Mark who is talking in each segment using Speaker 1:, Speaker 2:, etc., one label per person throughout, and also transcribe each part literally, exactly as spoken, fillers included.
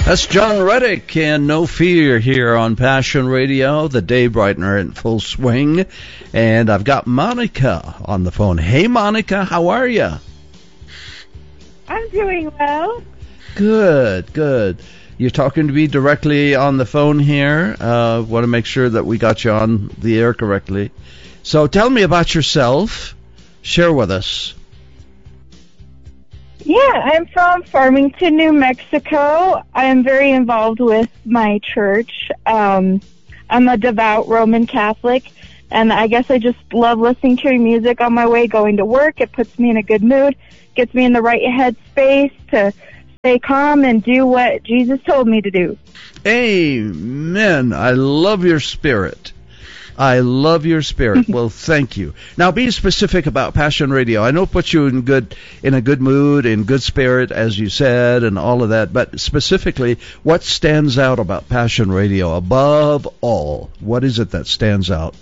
Speaker 1: That's John Reddick and No Fear here on Passion Radio, the day brightener in full swing. And I've got Monica on the phone. Hey, Monica, how are you?
Speaker 2: I'm doing well.
Speaker 1: Good, good. You're talking to me directly on the phone here. Uh, want to make sure that we got you on the air correctly. So tell me about yourself. Share with us.
Speaker 2: Yeah, I'm from Farmington, New Mexico. I am very involved with my church. Um, I'm a devout Roman Catholic, and I guess I just love listening to your music on my way going to work. It puts me in a good mood, gets me in the right headspace to stay calm and do what Jesus told me to do.
Speaker 1: Amen. I love your spirit. I love your spirit. Well, thank you. Now, be specific about Passion Radio. I know it puts you in good, in a good mood, in good spirit, as you said, and all of that. But specifically, what stands out about Passion Radio above all? What is it that stands out?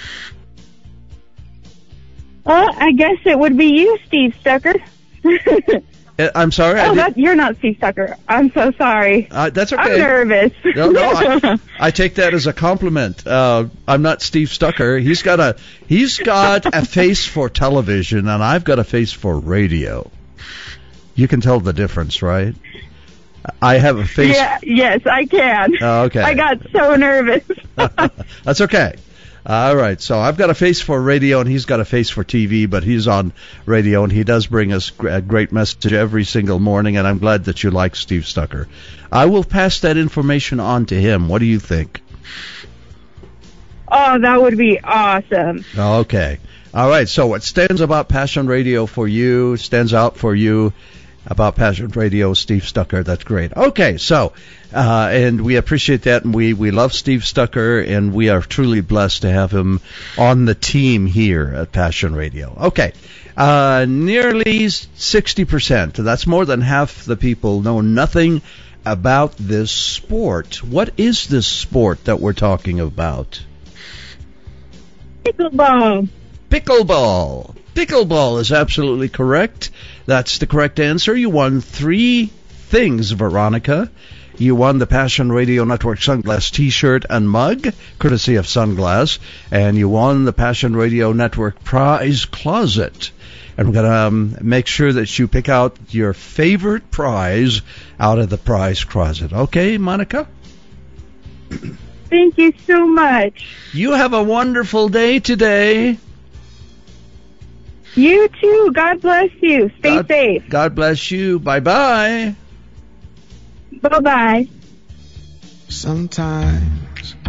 Speaker 2: Well, I guess it would be you, Steve Stucker.
Speaker 1: I'm sorry.
Speaker 2: Oh, that, you're not Steve Stucker. I'm so sorry.
Speaker 1: Uh, that's okay.
Speaker 2: I'm nervous.
Speaker 1: No, no. I, I take that as a compliment. Uh, I'm not Steve Stucker. He's got a he's got a face for television, and I've got a face for radio. You can tell the difference, right? I have a face.
Speaker 2: Yeah. Yes, I can.
Speaker 1: Oh, okay.
Speaker 2: I got so nervous.
Speaker 1: That's okay. All right, so I've got a face for radio, and he's got a face for T V, but he's on radio, and he does bring us a great message every single morning, and I'm glad that you like Steve Stucker. I will pass that information on to him. What do you think?
Speaker 2: Oh, that would be awesome.
Speaker 1: Okay. All right, so what stands about Passion Radio for you, stands out for you about Passion Radio, Steve Stucker. That's great. Okay, so, uh, and we appreciate that, and we, we love Steve Stucker, and we are truly blessed to have him on the team here at Passion Radio. Okay, uh, nearly sixty percent, that's more than half the people, know nothing about this sport. What is this sport that we're talking about?
Speaker 2: Pickleball.
Speaker 1: Pickleball. Pickleball is absolutely correct. That's the correct answer. You won three things, Veronica. You won the Passion Radio Network Sunglass T-shirt and mug, courtesy of Sunglass, and you won the Passion Radio Network Prize Closet. And we're going to um, make sure that you pick out your favorite prize out of the prize closet. Okay, Monica?
Speaker 2: Thank you so much.
Speaker 1: You have a wonderful day today.
Speaker 2: You too. God bless you. Stay
Speaker 1: God,
Speaker 2: safe.
Speaker 1: God bless you. Bye-bye.
Speaker 2: Bye-bye.
Speaker 3: Sometimes